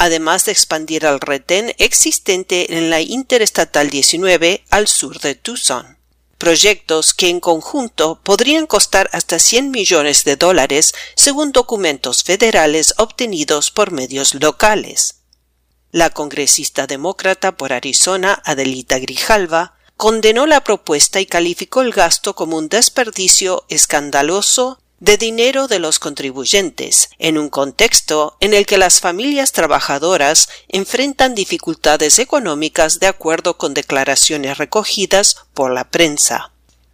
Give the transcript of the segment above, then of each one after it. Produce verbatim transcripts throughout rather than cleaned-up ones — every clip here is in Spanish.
además de expandir el retén existente en la Interestatal diecinueve al sur de Tucson. Proyectos que en conjunto podrían costar hasta cien millones de dólares según documentos federales obtenidos por medios locales. La congresista demócrata por Arizona, Adelita Grijalva, condenó la propuesta y calificó el gasto como un desperdicio escandaloso de dinero de los contribuyentes, en un contexto en el que las familias trabajadoras enfrentan dificultades económicas de acuerdo con declaraciones recogidas por la prensa.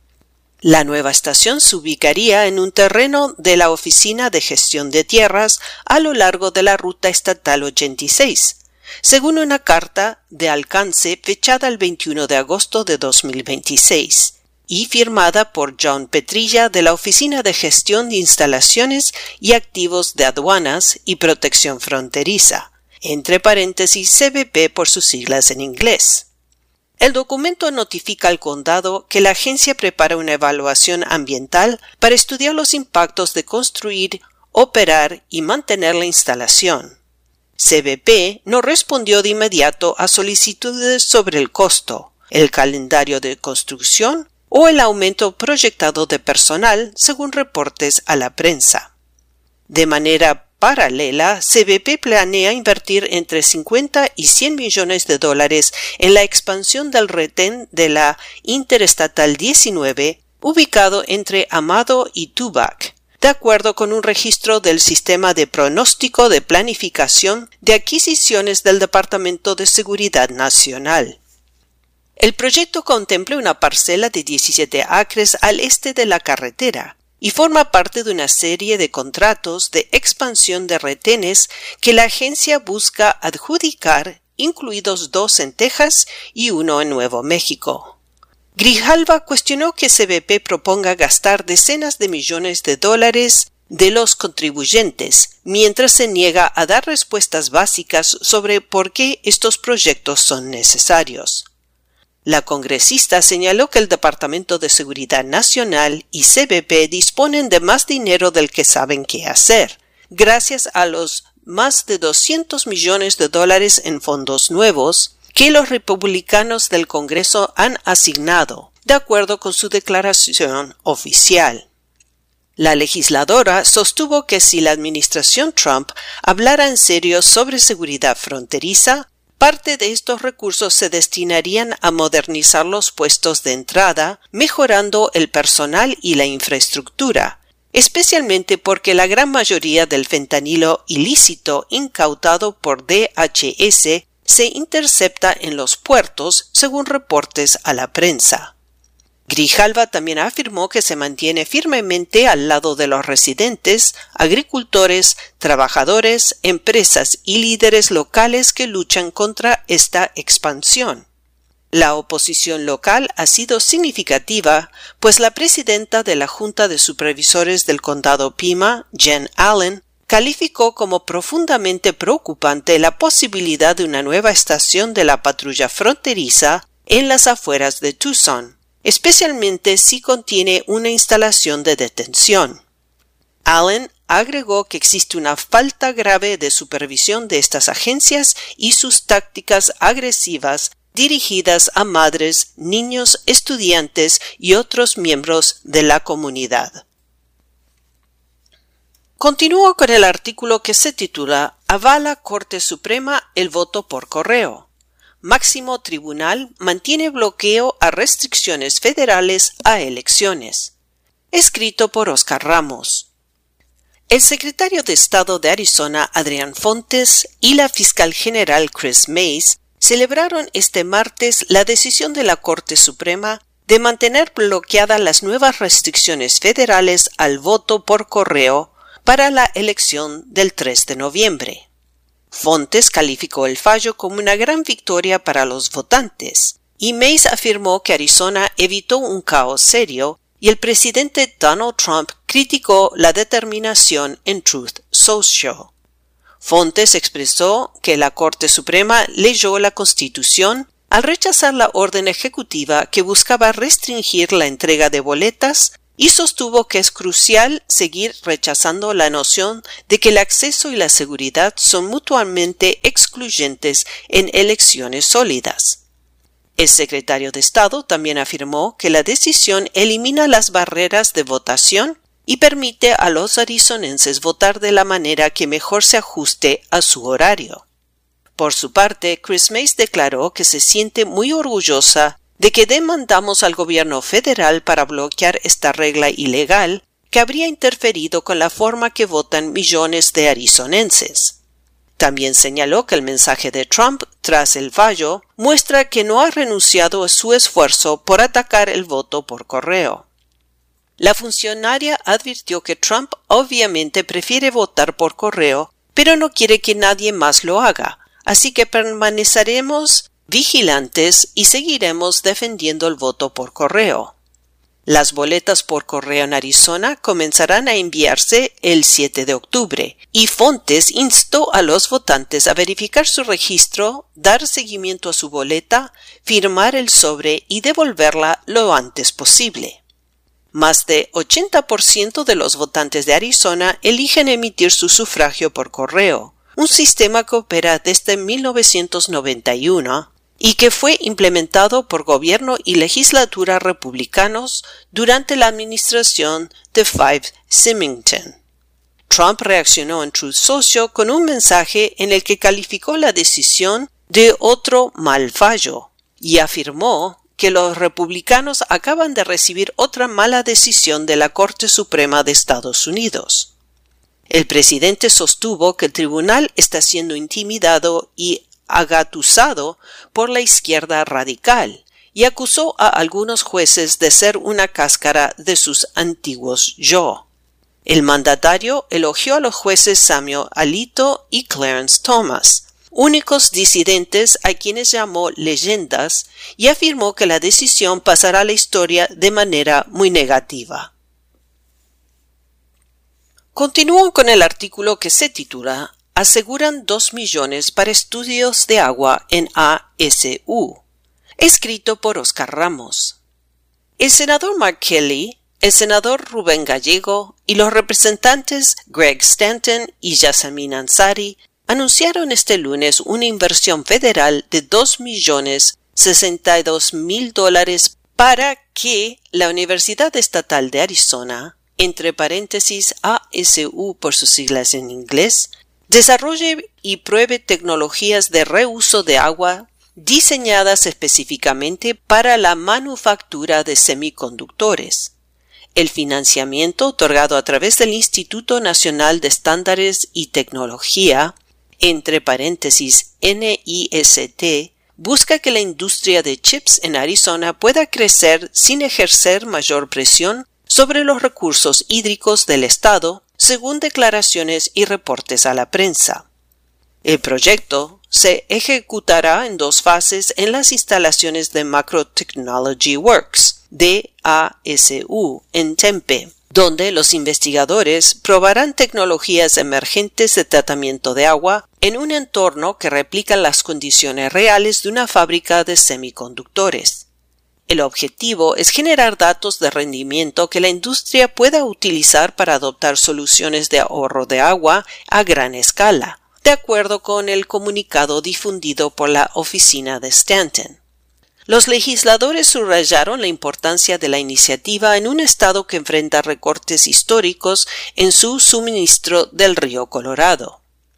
La nueva estación se ubicaría en un terreno de la Oficina de Gestión de Tierras a lo largo de la Ruta Estatal ochenta y seis, según una carta de alcance fechada el veintiuno de agosto de dos mil veintiséis. Y firmada por John Petrilla de la Oficina de Gestión de Instalaciones y Activos de Aduanas y Protección Fronteriza, entre paréntesis C B P por sus siglas en inglés. El documento notifica al condado que la agencia prepara una evaluación ambiental para estudiar los impactos de construir, operar y mantener la instalación. C B P no respondió de inmediato a solicitudes sobre el costo, el calendario de construcción o el aumento proyectado de personal, según reportes a la prensa. De manera paralela, C B P planea invertir entre cincuenta y cien millones de dólares en la expansión del retén de la Interestatal diecinueve, ubicado entre Amado y Tubac, de acuerdo con un registro del Sistema de Pronóstico de Planificación de Adquisiciones del Departamento de Seguridad Nacional. El proyecto contempla una parcela de diecisiete acres al este de la carretera y forma parte de una serie de contratos de expansión de retenes que la agencia busca adjudicar, incluidos dos en Texas y uno en Nuevo México. Grijalva cuestionó que C B P proponga gastar decenas de millones de dólares de los contribuyentes, mientras se niega a dar respuestas básicas sobre por qué estos proyectos son necesarios. La congresista señaló que el Departamento de Seguridad Nacional y C B P disponen de más dinero del que saben qué hacer, gracias a los más de doscientos millones de dólares en fondos nuevos que los republicanos del Congreso han asignado, de acuerdo con su declaración oficial. La legisladora sostuvo que si la administración Trump hablara en serio sobre seguridad fronteriza, parte de estos recursos se destinarían a modernizar los puestos de entrada, mejorando el personal y la infraestructura, especialmente porque la gran mayoría del fentanilo ilícito incautado por D H S se intercepta en los puertos, según reportes a la prensa. Grijalva también afirmó que se mantiene firmemente al lado de los residentes, agricultores, trabajadores, empresas y líderes locales que luchan contra esta expansión. La oposición local ha sido significativa, pues la presidenta de la Junta de Supervisores del Condado Pima, Jen Allen, calificó como profundamente preocupante la posibilidad de una nueva estación de la patrulla fronteriza en las afueras de Tucson, especialmente si contiene una instalación de detención. Allen agregó que existe una falta grave de supervisión de estas agencias y sus tácticas agresivas dirigidas a madres, niños, estudiantes y otros miembros de la comunidad. Continúo con el artículo que se titula «Avala Corte Suprema el voto por correo». Máximo Tribunal mantiene bloqueo a restricciones federales a elecciones. Escrito por Oscar Ramos. El secretario de Estado de Arizona, Adrián Fontes, y la fiscal general Chris Mays celebraron este martes la decisión de la Corte Suprema de mantener bloqueadas las nuevas restricciones federales al voto por correo para la elección del tres de noviembre. Fontes calificó el fallo como una gran victoria para los votantes, y Mays afirmó que Arizona evitó un caos serio, y el presidente Donald Trump criticó la determinación en Truth Social. Fontes expresó que la Corte Suprema leyó la Constitución al rechazar la orden ejecutiva que buscaba restringir la entrega de boletas y sostuvo que es crucial seguir rechazando la noción de que el acceso y la seguridad son mutuamente excluyentes en elecciones sólidas. El secretario de Estado también afirmó que la decisión elimina las barreras de votación y permite a los arizonenses votar de la manera que mejor se ajuste a su horario. Por su parte, Kris Mayes declaró que se siente muy orgullosa de que demandamos al gobierno federal para bloquear esta regla ilegal que habría interferido con la forma que votan millones de arizonenses. También señaló que el mensaje de Trump tras el fallo muestra que no ha renunciado a su esfuerzo por atacar el voto por correo. La funcionaria advirtió que Trump obviamente prefiere votar por correo, pero no quiere que nadie más lo haga, así que permaneceremos vigilantes y seguiremos defendiendo el voto por correo. Las boletas por correo en Arizona comenzarán a enviarse el siete de octubre, y Fontes instó a los votantes a verificar su registro, dar seguimiento a su boleta, firmar el sobre y devolverla lo antes posible. Más de ochenta por ciento de los votantes de Arizona eligen emitir su sufragio por correo, un sistema que opera desde mil novecientos noventa y uno y que fue implementado por gobierno y legislatura republicanos durante la administración de Five Symington. Trump reaccionó en Truth Social con un mensaje en el que calificó la decisión de otro mal fallo y afirmó que los republicanos acaban de recibir otra mala decisión de la Corte Suprema de Estados Unidos. El presidente sostuvo que el tribunal está siendo intimidado y agatusado por la izquierda radical y acusó a algunos jueces de ser una cáscara de sus antiguos yo. El mandatario elogió a los jueces Samuel Alito y Clarence Thomas, únicos disidentes a quienes llamó leyendas, y afirmó que la decisión pasará a la historia de manera muy negativa. Continúo con el artículo que se titula Aseguran dos millones para estudios de agua en A S U, escrito por Oscar Ramos. El senador Mark Kelly, el senador Rubén Gallego y los representantes Greg Stanton y Yasamin Ansari anunciaron este lunes una inversión federal de dos millones sesenta y dos mil dólares para que la Universidad Estatal de Arizona, entre paréntesis A S U por sus siglas en inglés, desarrolle y pruebe tecnologías de reuso de agua diseñadas específicamente para la manufactura de semiconductores. El financiamiento otorgado a través del Instituto Nacional de Estándares y Tecnología, entre paréntesis N I S T, busca que la industria de chips en Arizona pueda crecer sin ejercer mayor presión sobre los recursos hídricos del estado, según declaraciones y reportes a la prensa. El proyecto se ejecutará en dos fases en las instalaciones de Macro Technology Works, de A S U, en Tempe, donde los investigadores probarán tecnologías emergentes de tratamiento de agua en un entorno que replica las condiciones reales de una fábrica de semiconductores. El objetivo es generar datos de rendimiento que la industria pueda utilizar para adoptar soluciones de ahorro de agua a gran escala, de acuerdo con el comunicado difundido por la oficina de Stanton. Los legisladores subrayaron la importancia de la iniciativa en un estado que enfrenta recortes históricos en su suministro del río Colorado.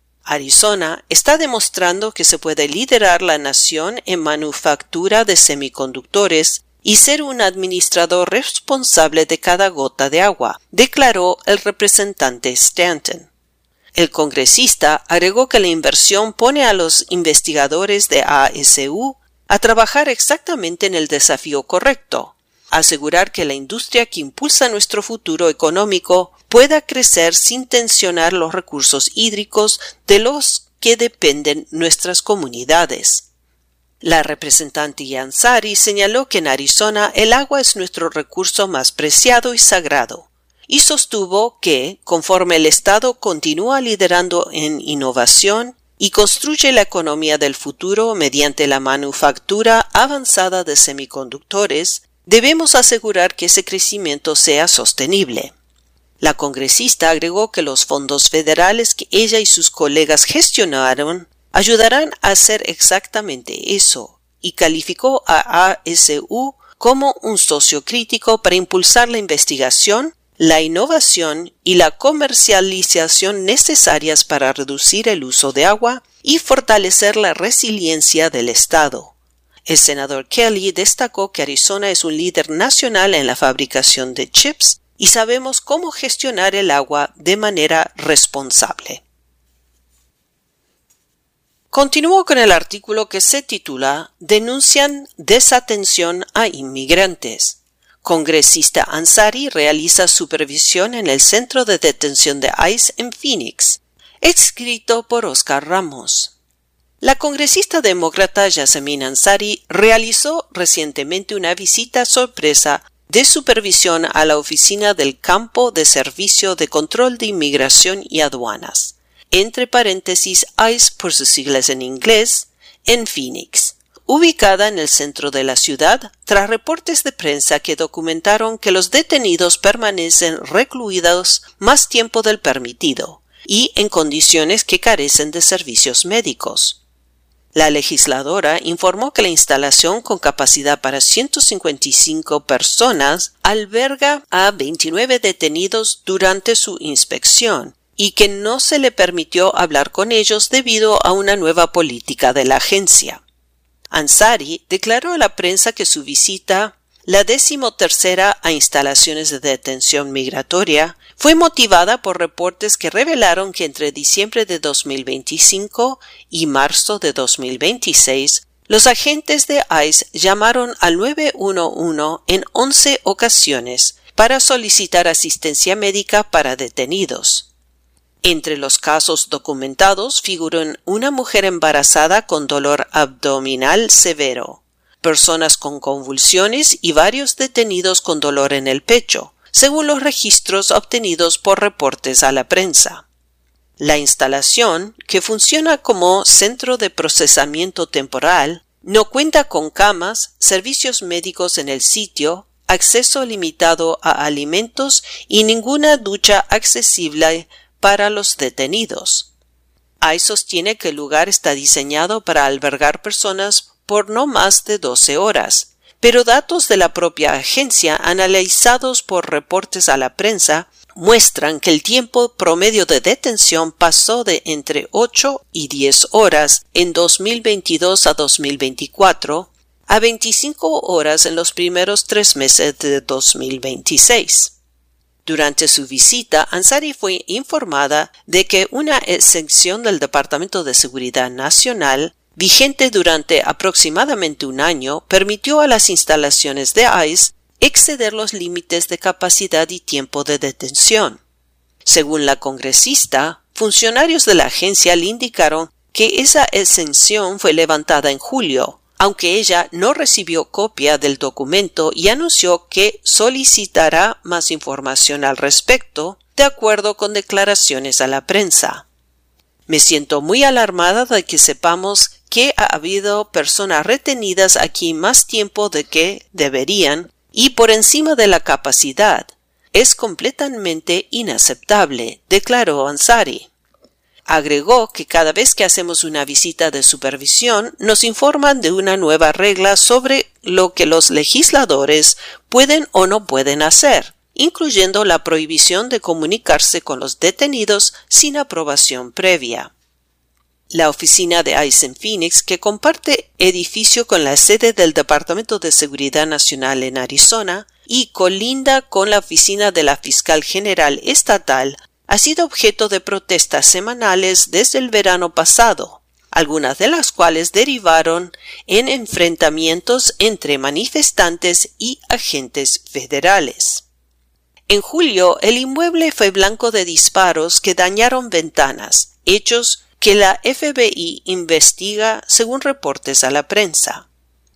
Arizona está demostrando que se puede liderar la nación en manufactura de semiconductores y ser un administrador responsable de cada gota de agua, declaró el representante Stanton. El congresista agregó que la inversión pone a los investigadores de A S U a trabajar exactamente en el desafío correcto, asegurar que la industria que impulsa nuestro futuro económico pueda crecer sin tensionar los recursos hídricos de los que dependen nuestras comunidades. La representante Ansari señaló que en Arizona el agua es nuestro recurso más preciado y sagrado, y sostuvo que, conforme el Estado continúa liderando en innovación y construye la economía del futuro mediante la manufactura avanzada de semiconductores, debemos asegurar que ese crecimiento sea sostenible. La congresista agregó que los fondos federales que ella y sus colegas gestionaron ayudarán a hacer exactamente eso, y calificó a A S U como un socio crítico para impulsar la investigación, la innovación y la comercialización necesarias para reducir el uso de agua y fortalecer la resiliencia del Estado. El senador Kelly destacó que Arizona es un líder nacional en la fabricación de chips y sabemos cómo gestionar el agua de manera responsable. Continuó con el artículo que se titula Denuncian desatención a inmigrantes. Congresista Ansari realiza supervisión en el centro de detención de ICE en Phoenix. Escrito por Oscar Ramos. La congresista demócrata Yasemin Ansari realizó recientemente una visita sorpresa de supervisión a la oficina del Campo de Servicio de Control de Inmigración y Aduanas, entre paréntesis ICE por sus siglas en inglés, en Phoenix, ubicada en el centro de la ciudad, tras reportes de prensa que documentaron que los detenidos permanecen recluidos más tiempo del permitido y en condiciones que carecen de servicios médicos. La legisladora informó que la instalación con capacidad para ciento cincuenta y cinco personas alberga a veintinueve detenidos durante su inspección y que no se le permitió hablar con ellos debido a una nueva política de la agencia. Ansari declaró a la prensa que su visita, la decimotercera a instalaciones de detención migratoria, fue motivada por reportes que revelaron que entre diciembre de dos mil veinticinco y marzo de dos mil veintiséis, los agentes de ICE llamaron al nueve uno uno en once ocasiones para solicitar asistencia médica para detenidos. Entre los casos documentados figuran una mujer embarazada con dolor abdominal severo, personas con convulsiones y varios detenidos con dolor en el pecho, según los registros obtenidos por reportes a la prensa. La instalación, que funciona como centro de procesamiento temporal, no cuenta con camas, servicios médicos en el sitio, acceso limitado a alimentos y ninguna ducha accesible para los detenidos. ICE sostiene que el lugar está diseñado para albergar personas por no más de doce horas, pero datos de la propia agencia analizados por reportes a la prensa muestran que el tiempo promedio de detención pasó de entre ocho y diez horas en dos mil veintidós a dos mil veinticuatro a veinticinco horas en los primeros tres meses de dos mil veintiséis. Durante su visita, Ansari fue informada de que una exención del Departamento de Seguridad Nacional, vigente durante aproximadamente un año, permitió a las instalaciones de ICE exceder los límites de capacidad y tiempo de detención. Según la congresista, funcionarios de la agencia le indicaron que esa exención fue levantada en julio, aunque ella no recibió copia del documento y anunció que solicitará más información al respecto, de acuerdo con declaraciones a la prensa. Me siento muy alarmada de que sepamos que ha habido personas retenidas aquí más tiempo de que deberían y por encima de la capacidad. Es completamente inaceptable, declaró Ansari. Agregó que cada vez que hacemos una visita de supervisión nos informan de una nueva regla sobre lo que los legisladores pueden o no pueden hacer, incluyendo la prohibición de comunicarse con los detenidos sin aprobación previa. La oficina de ICE en Phoenix, que comparte edificio con la sede del Departamento de Seguridad Nacional en Arizona y colinda con la oficina de la Fiscal General Estatal, ha sido objeto de protestas semanales desde el verano pasado, algunas de las cuales derivaron en enfrentamientos entre manifestantes y agentes federales. En julio, el inmueble fue blanco de disparos que dañaron ventanas, hechos que la F B I investiga según reportes a la prensa.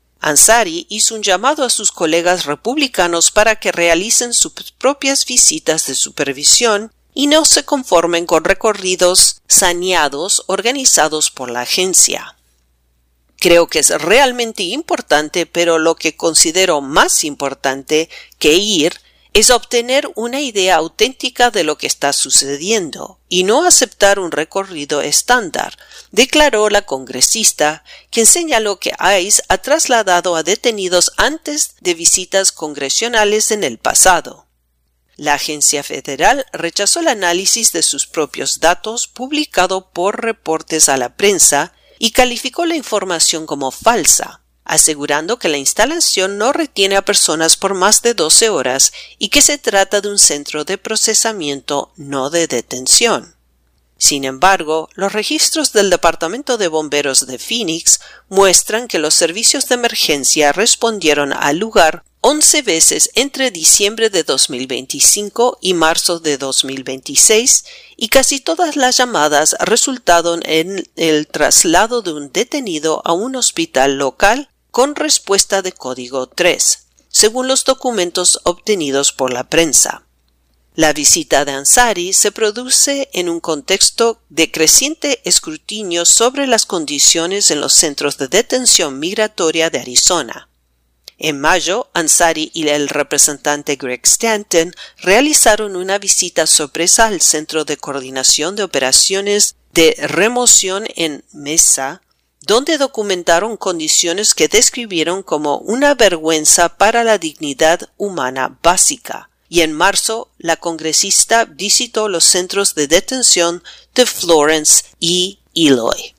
Ansari hizo un llamado a sus colegas republicanos para que realicen sus propias visitas de supervisión y no se conformen con recorridos saneados organizados por la agencia. Creo que es realmente importante, pero lo que considero más importante que ir es obtener una idea auténtica de lo que está sucediendo y no aceptar un recorrido estándar, declaró la congresista, quien señaló que ICE ha trasladado a detenidos antes de visitas congresionales en el pasado. La agencia federal rechazó el análisis de sus propios datos publicado por reportes a la prensa y calificó la información como falsa, asegurando que la instalación no retiene a personas por más de doce horas y que se trata de un centro de procesamiento, no de detención. Sin embargo, los registros del Departamento de Bomberos de Phoenix muestran que los servicios de emergencia respondieron al lugar once veces entre diciembre de dos mil veinticinco y marzo de dos mil veintiséis, y casi todas las llamadas resultaron en el traslado de un detenido a un hospital local con respuesta de código tres, según los documentos obtenidos por la prensa. La visita de Ansari se produce en un contexto de creciente escrutinio sobre las condiciones en los centros de detención migratoria de Arizona. En mayo, Ansari y el representante Greg Stanton realizaron una visita sorpresa al Centro de Coordinación de Operaciones de Remoción en Mesa, donde documentaron condiciones que describieron como una vergüenza para la dignidad humana básica. Y en marzo, la congresista visitó los centros de detención de Florence y Eloy.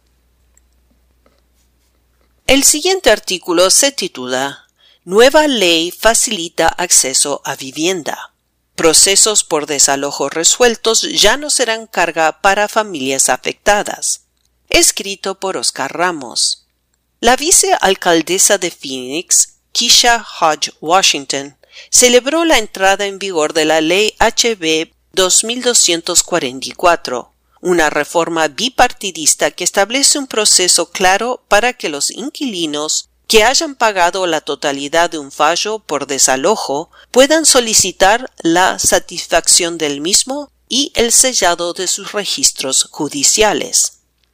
El siguiente artículo se titula Nueva ley facilita acceso a vivienda. Procesos por desalojo resueltos ya no serán carga para familias afectadas. Escrito por Oscar Ramos. La vicealcaldesa de Phoenix, Keisha Hodge Washington, celebró la entrada en vigor de la Ley H B dos mil doscientos cuarenta y cuatro, una reforma bipartidista que establece un proceso claro para que los inquilinos que hayan pagado la totalidad de un fallo por desalojo puedan solicitar la satisfacción del mismo y el sellado de sus registros judiciales.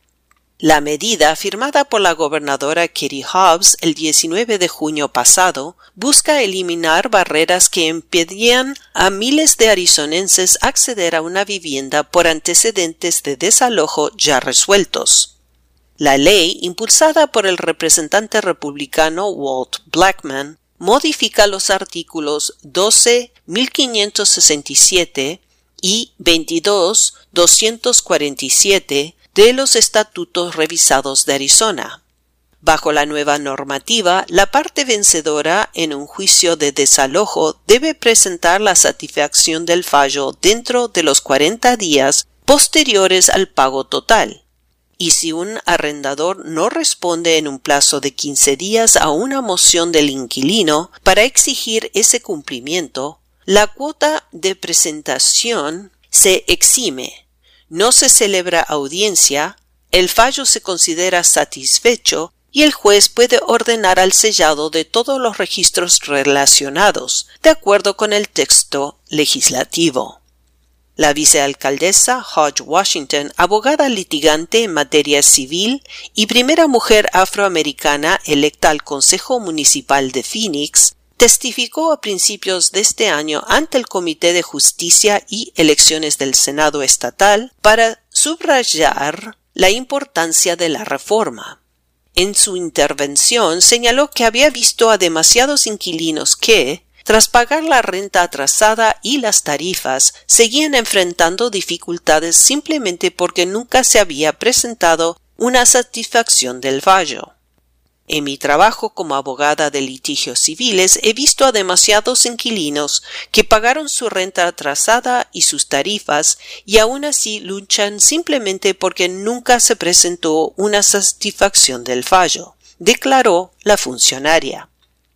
La medida, firmada por la gobernadora Katie Hobbs el diecinueve de junio pasado, busca eliminar barreras que impedían a miles de arizonenses acceder a una vivienda por antecedentes de desalojo ya resueltos. La ley, impulsada por el representante republicano Walt Blackman, modifica los artículos doce mil quinientos sesenta y siete y veintidós mil doscientos cuarenta y siete de los estatutos revisados de Arizona. Bajo la nueva normativa, la parte vencedora en un juicio de desalojo debe presentar la satisfacción del fallo dentro de los cuarenta días posteriores al pago total. Y si un arrendador no responde en un plazo de quince días a una moción del inquilino para exigir ese cumplimiento, la cuota de presentación se exime, no se celebra audiencia, el fallo se considera satisfecho y el juez puede ordenar al sellado de todos los registros relacionados, de acuerdo con el texto legislativo. La vicealcaldesa Hodge Washington, abogada litigante en materia civil y primera mujer afroamericana electa al Consejo Municipal de Phoenix, testificó a principios de este año ante el Comité de Justicia y Elecciones del Senado Estatal para subrayar la importancia de la reforma. En su intervención señaló que había visto a demasiados inquilinos que, tras pagar la renta atrasada y las tarifas, seguían enfrentando dificultades simplemente porque nunca se había presentado una satisfacción del fallo. En mi trabajo como abogada de litigios civiles he visto a demasiados inquilinos que pagaron su renta atrasada y sus tarifas y aún así luchan simplemente porque nunca se presentó una satisfacción del fallo, declaró la funcionaria.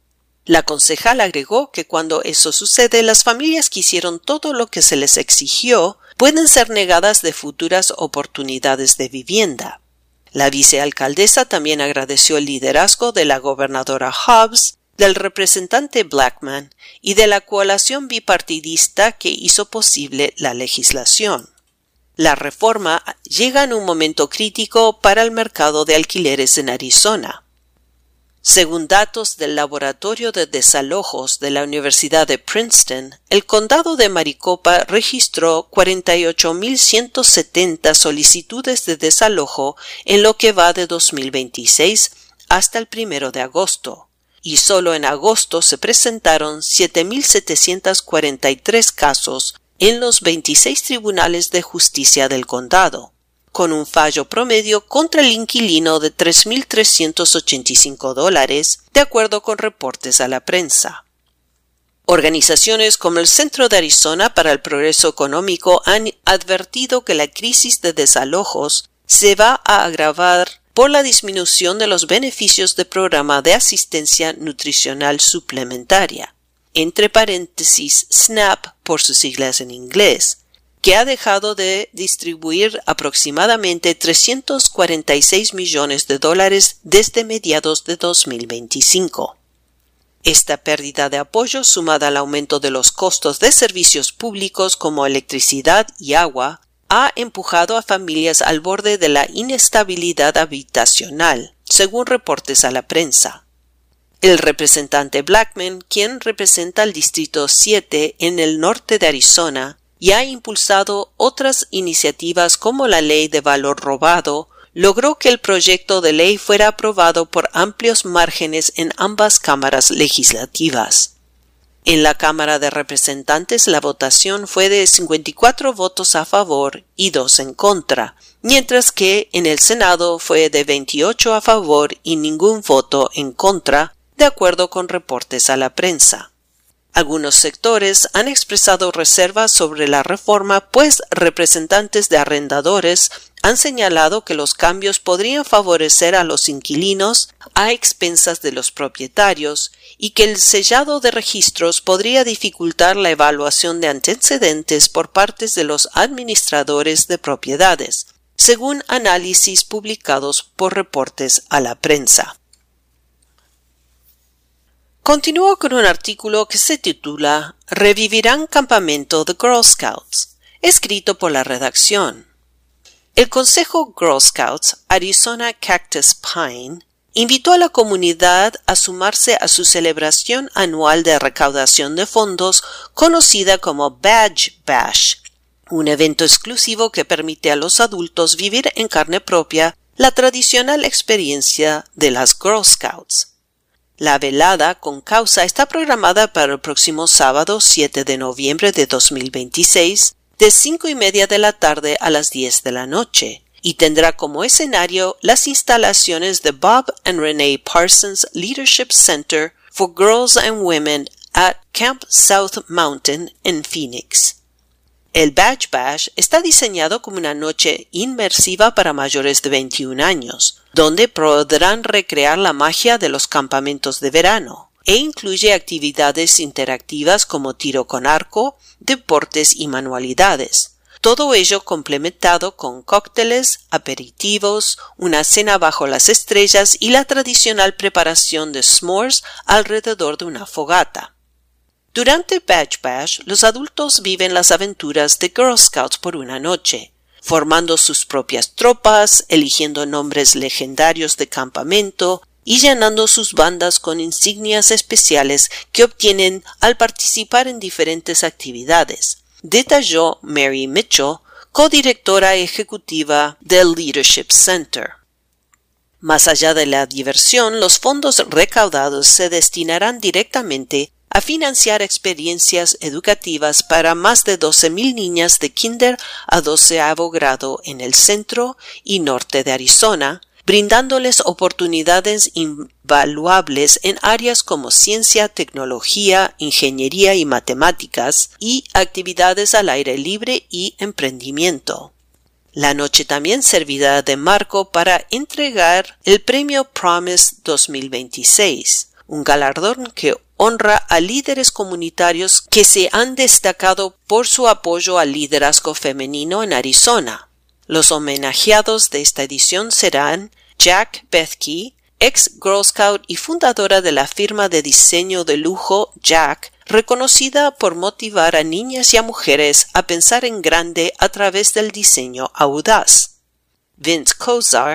La concejal agregó que cuando eso sucede, las familias que hicieron todo lo que se les exigió pueden ser negadas de futuras oportunidades de vivienda. La vicealcaldesa también agradeció el liderazgo de la gobernadora Hobbs, del representante Blackman y de la coalición bipartidista que hizo posible la legislación. La reforma llega en un momento crítico para el mercado de alquileres en Arizona. Según datos del Laboratorio de Desalojos de la Universidad de Princeton, el condado de Maricopa registró cuarenta y ocho mil ciento setenta solicitudes de desalojo en lo que va de dos mil veintiséis hasta el primero de agosto, y solo en agosto se presentaron siete mil setecientos cuarenta y tres casos en los veintiséis tribunales de justicia del condado, con un fallo promedio contra el inquilino de tres mil trescientos ochenta y cinco dólares, de acuerdo con reportes a la prensa. Organizaciones como el Centro de Arizona para el Progreso Económico han advertido que la crisis de desalojos se va a agravar por la disminución de los beneficios del programa de asistencia nutricional suplementaria, entre paréntesis SNAP por sus siglas en inglés, que ha dejado de distribuir aproximadamente trescientos cuarenta y seis millones de dólares desde mediados de dos mil veinticinco. Esta pérdida de apoyo, sumada al aumento de los costos de servicios públicos como electricidad y agua, ha empujado a familias al borde de la inestabilidad habitacional, según reportes a la prensa. El representante Blackman, quien representa el Distrito siete en el norte de Arizona, y ha impulsado otras iniciativas como la Ley de Valor Robado, logró que el proyecto de ley fuera aprobado por amplios márgenes en ambas cámaras legislativas. En la Cámara de Representantes la votación fue de cincuenta y cuatro votos a favor y dos en contra, mientras que en el Senado fue de veintiocho a favor y ningún voto en contra, de acuerdo con reportes a la prensa. Algunos sectores han expresado reservas sobre la reforma, pues representantes de arrendadores han señalado que los cambios podrían favorecer a los inquilinos a expensas de los propietarios y que el sellado de registros podría dificultar la evaluación de antecedentes por parte de los administradores de propiedades, según análisis publicados por reportes a la prensa. Continúo con un artículo que se titula «Revivirán campamento de Girl Scouts», escrito por la redacción. El Consejo Girl Scouts Arizona Cactus Pine invitó a la comunidad a sumarse a su celebración anual de recaudación de fondos conocida como Badge Bash, un evento exclusivo que permite a los adultos vivir en carne propia la tradicional experiencia de las Girl Scouts. La velada con causa está programada para el próximo sábado siete de noviembre de dos mil veintiséis, de cinco y media de la tarde a las diez de la noche, y tendrá como escenario las instalaciones de Bob and Renee Parsons Leadership Center for Girls and Women at Camp South Mountain en Phoenix. El Badge Bash está diseñado como una noche inmersiva para mayores de veintiún años, donde podrán recrear la magia de los campamentos de verano, e incluye actividades interactivas como tiro con arco, deportes y manualidades. Todo ello complementado con cócteles, aperitivos, una cena bajo las estrellas y la tradicional preparación de s'mores alrededor de una fogata. Durante Badge Bash, los adultos viven las aventuras de Girl Scouts por una noche, formando sus propias tropas, eligiendo nombres legendarios de campamento y llenando sus bandas con insignias especiales que obtienen al participar en diferentes actividades, detalló Mary Mitchell, codirectora ejecutiva del Leadership Center. Más allá de la diversión, los fondos recaudados se destinarán directamente a financiar experiencias educativas para más de doce mil niñas de kinder a doceavo grado en el centro y norte de Arizona, brindándoles oportunidades invaluables en áreas como ciencia, tecnología, ingeniería y matemáticas, y actividades al aire libre y emprendimiento. La noche también servirá de marco para entregar el Premio Promise dos mil veintiséis, un galardón que honra a líderes comunitarios que se han destacado por su apoyo al liderazgo femenino en Arizona. Los homenajeados de esta edición serán Jack Bethke, ex Girl Scout y fundadora de la firma de diseño de lujo Jack, reconocida por motivar a niñas y a mujeres a pensar en grande a través del diseño audaz. Vince Kozar,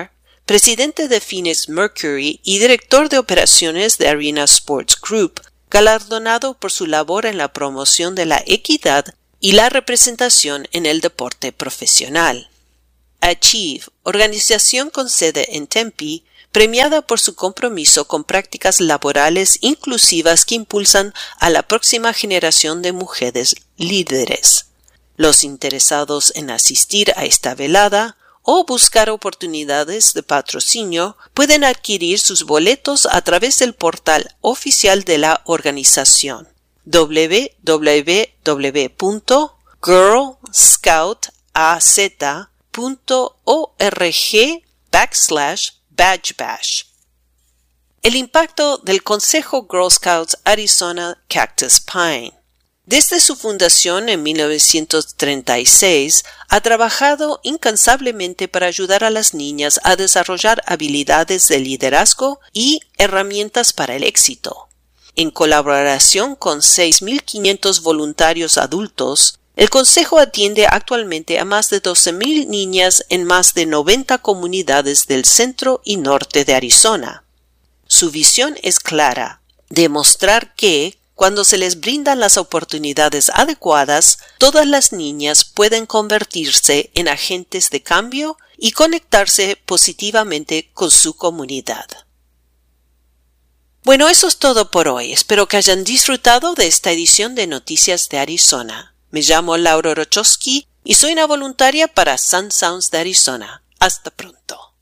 presidente de Phoenix Mercury y director de operaciones de Arena Sports Group, galardonado por su labor en la promoción de la equidad y la representación en el deporte profesional. Achieve, organización con sede en Tempe, premiada por su compromiso con prácticas laborales inclusivas que impulsan a la próxima generación de mujeres líderes. Los interesados en asistir a esta velada o buscar oportunidades de patrocinio pueden adquirir sus boletos a través del portal oficial de la organización w w w punto girl scout a z punto org backslash badge bash. El impacto del Consejo Girl Scouts Arizona Cactus Pine. Desde su fundación en mil novecientos treinta y seis, ha trabajado incansablemente para ayudar a las niñas a desarrollar habilidades de liderazgo y herramientas para el éxito. En colaboración con seis mil quinientos voluntarios adultos, el Consejo atiende actualmente a más de doce mil niñas en más de noventa comunidades del centro y norte de Arizona. Su visión es clara: demostrar que, cuando se les brindan las oportunidades adecuadas, todas las niñas pueden convertirse en agentes de cambio y conectarse positivamente con su comunidad. Bueno, eso es todo por hoy. Espero que hayan disfrutado de esta edición de Noticias de Arizona. Me llamo Laura Rochowski y soy una voluntaria para Sun Sounds de Arizona. Hasta pronto.